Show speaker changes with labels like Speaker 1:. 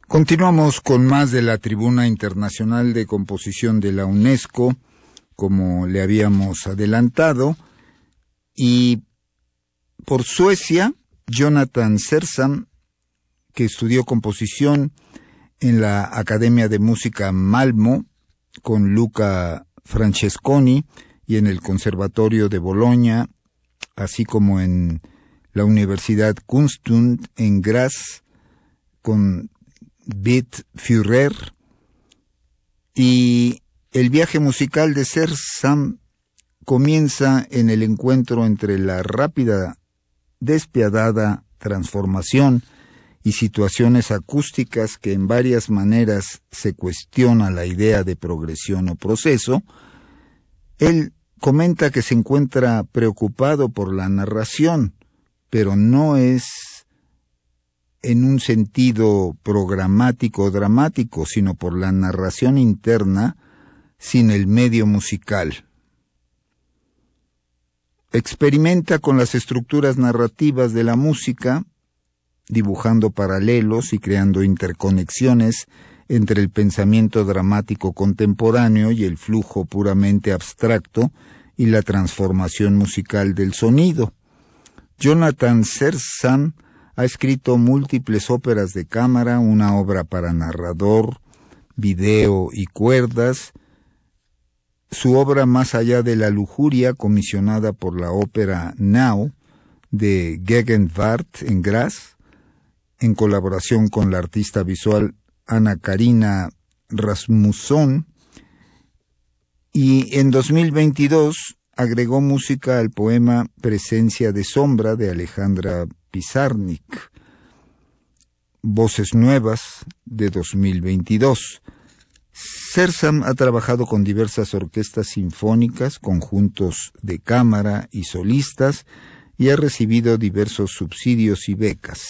Speaker 1: Continuamos con más de la Tribuna Internacional de Composición de la UNESCO, como le habíamos adelantado, y por Suecia, Jonathan Sersam, que estudió composición en la Academia de Música Malmö con Luca Francesconi y en el Conservatorio de Bolonia, así como en la Universidad Kungsstund en Graz con Beat Führer, y el viaje musical de Sersam comienza en el encuentro entre la rápida, despiadada transformación y situaciones acústicas que en varias maneras se cuestiona la idea de progresión o proceso. Él comenta que se encuentra preocupado por la narración, pero no es en un sentido programático o dramático, sino por la narración interna sin el medio musical. Experimenta con las estructuras narrativas de la música, dibujando paralelos y creando interconexiones entre el pensamiento dramático contemporáneo y el flujo puramente abstracto y la transformación musical del sonido. Jonathan Sersam ha escrito múltiples óperas de cámara, una obra para narrador, video y cuerdas. Su obra Más allá de la lujuria, comisionada por la ópera Now de Gegenwart en Graz, en colaboración con la artista visual Anna Karina Rasmusson, y en 2022 agregó música al poema Presencia de sombra de Alejandra Pizarnik, Voces Nuevas de 2022. Sersam ha trabajado con diversas orquestas sinfónicas, conjuntos de cámara y solistas, y ha recibido diversos subsidios y becas.